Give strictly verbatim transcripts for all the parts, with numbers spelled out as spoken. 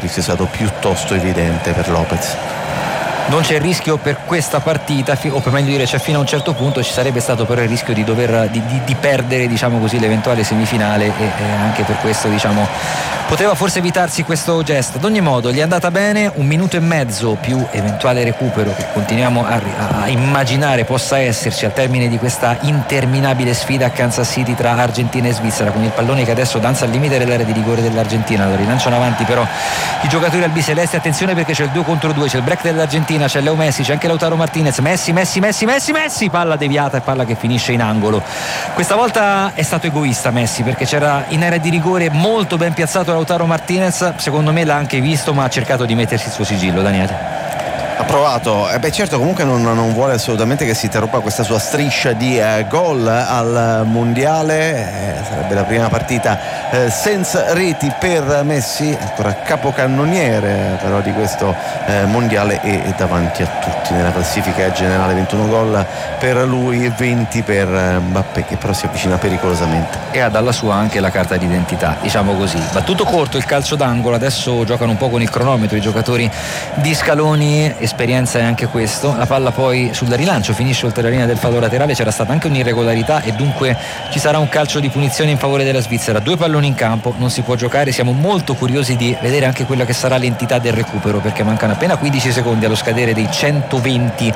rischio è stato piuttosto evidente per Lopez. Non c'è il rischio per questa partita, o per meglio dire c'è fino a un certo punto, ci sarebbe stato però il rischio di dover di, di, di perdere, diciamo così, l'eventuale semifinale e, e anche per questo, diciamo, poteva forse evitarsi questo gesto. Ad ogni modo gli è andata bene, un minuto e mezzo più eventuale recupero che continuiamo a, a immaginare possa esserci al termine di questa interminabile sfida a Kansas City tra Argentina e Svizzera, con il pallone che adesso danza al limite dell'area di rigore dell'Argentina. Lo rilanciano avanti però i giocatori albicelesti. Attenzione perché c'è il due contro due, c'è il break dell'Argentina, c'è Leo Messi, c'è anche Lautaro Martinez. Messi, Messi, Messi, Messi, Messi, palla deviata e palla che finisce in angolo. Questa volta è stato egoista Messi, perché c'era in area di rigore molto ben piazzato Lautaro Martinez, secondo me l'ha anche visto ma ha cercato di mettersi il suo sigillo. Daniele ha provato, eh beh certo, comunque non, non vuole assolutamente che si interrompa questa sua striscia di eh, gol al mondiale. Eh, sarebbe la prima partita eh, senza reti per Messi, ancora capocannoniere però di questo eh, mondiale e, e davanti a tutti nella classifica generale. Ventuno gol per lui e venti per Mbappé, che però si avvicina pericolosamente e ha dalla sua anche la carta d'identità, diciamo così. Battuto corto il calcio d'angolo, adesso giocano un po' con il cronometro i giocatori di Scaloni. Esperienza è anche questo. La palla poi sul rilancio finisce oltre la linea del fallo laterale, c'era stata anche un'irregolarità e dunque ci sarà un calcio di punizione in favore della Svizzera. Due palloni in campo, non si può giocare. Siamo molto curiosi di vedere anche quella che sarà l'entità del recupero, perché mancano appena quindici secondi allo scadere dei centoventi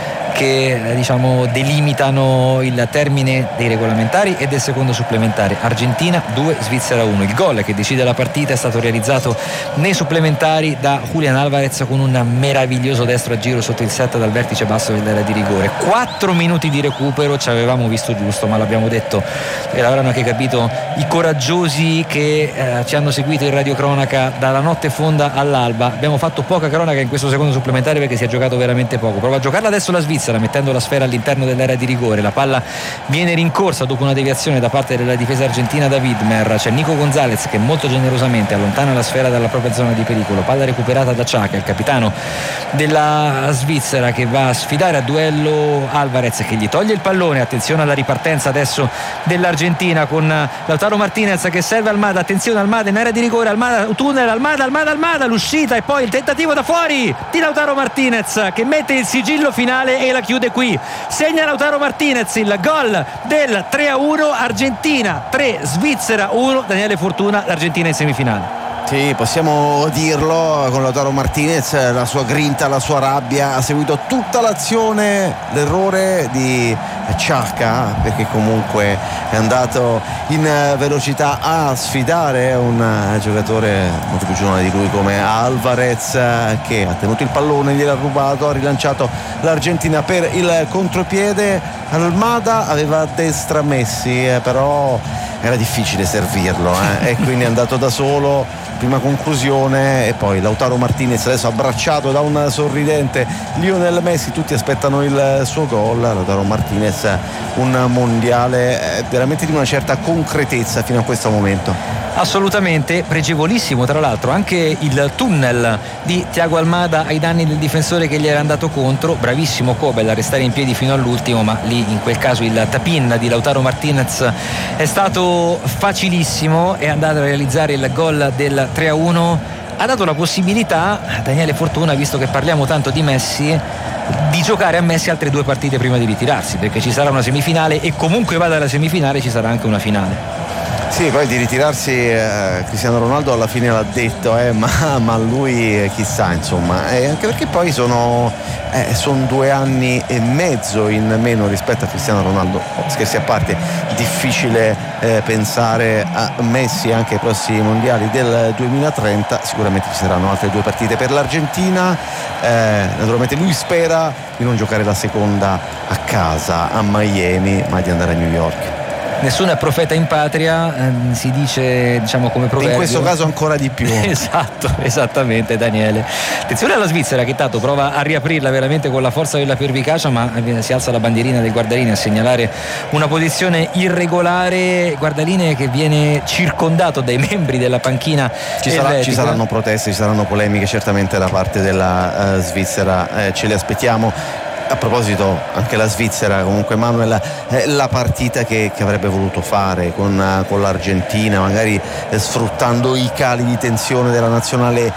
che diciamo delimitano il termine dei regolamentari e del secondo supplementare. Argentina due, Svizzera uno. Il gol che decide la partita è stato realizzato nei supplementari da Julian Alvarez con un meraviglioso destro a giro sotto il set dal vertice basso dell'area di rigore. Quattro minuti di recupero, ci avevamo visto giusto, ma l'abbiamo detto e l'avranno anche capito i coraggiosi che eh, ci hanno seguito in radiocronaca dalla notte fonda all'alba. Abbiamo fatto poca cronaca in questo secondo supplementare perché si è giocato veramente poco. Prova a giocarla adesso la Svizzera mettendo la sfera all'interno dell'area di rigore. La palla viene rincorsa dopo una deviazione da parte della difesa argentina da Widmer. C'è Nico Gonzalez che molto generosamente allontana la sfera dalla propria zona di pericolo. Palla recuperata da Xhaka, il capitano della Svizzera, che va a sfidare a duello Alvarez che gli toglie il pallone. Attenzione alla ripartenza adesso dell'Argentina con Lautaro Martinez che serve Almada. Attenzione, Almada in area di rigore, Almada tunnel, Almada, Almada, Almada, l'uscita e poi il tentativo da fuori di Lautaro Martinez che mette il sigillo finale e la chiude qui. Segna Lautaro Martinez il gol del tre a uno, Argentina tre, Svizzera uno. Daniele Fortuna, l'Argentina in semifinale. Sì, possiamo dirlo, con Lautaro Martinez, la sua grinta, la sua rabbia, ha seguito tutta l'azione, l'errore di Xhaka, perché comunque è andato in velocità a sfidare un giocatore molto più giovane di lui come Alvarez, che ha tenuto il pallone, gliel'ha rubato, ha rilanciato l'Argentina per il contropiede. Almada aveva a destra Messi, eh, però era difficile servirlo eh, e quindi è andato da solo, prima conclusione, e poi Lautaro Martinez adesso abbracciato da un sorridente Lionel Messi. Tutti aspettano il suo gol. Lautaro Martinez, un mondiale eh, veramente di una certa concretezza fino a questo momento. Assolutamente pregevolissimo, tra l'altro anche il tunnel di Thiago Almada ai danni del difensore che gli era andato contro. Bravissimo Kobel a restare in piedi fino all'ultimo, ma lì in quel caso il tap-in di Lautaro Martinez è stato facilissimo, è andato a realizzare il gol del tre a uno. Ha dato la possibilità a Daniele Fortuna, visto che parliamo tanto di Messi, di giocare a Messi altre due partite prima di ritirarsi, perché ci sarà una semifinale e comunque vada alla semifinale ci sarà anche una finale. Sì, poi di ritirarsi eh, Cristiano Ronaldo alla fine l'ha detto, eh, ma, ma lui eh, chissà, insomma, eh, anche perché poi sono, eh, sono due anni e mezzo in meno rispetto a Cristiano Ronaldo. Scherzi a parte, difficile eh, pensare a Messi anche ai prossimi mondiali del duemilatrenta. Sicuramente ci saranno altre due partite per l'Argentina, eh, naturalmente lui spera di non giocare la seconda a casa a Miami, ma di andare a New York. Nessuno è profeta in patria, ehm, si dice, diciamo, come proverbio. In questo caso ancora di più. Esatto, esattamente Daniele. Attenzione alla Svizzera che tanto prova a riaprirla veramente con la forza della pervicacia, ma si alza la bandierina del guardaline a segnalare una posizione irregolare. Guardaline che viene circondato dai membri della panchina ci, sarà, ci saranno proteste, ci saranno polemiche certamente da parte della uh, Svizzera, eh, ce le aspettiamo. A proposito, anche la Svizzera, comunque Manuel, eh, la partita che, che avrebbe voluto fare con, uh, con l'Argentina, magari eh, sfruttando i cali di tensione della nazionale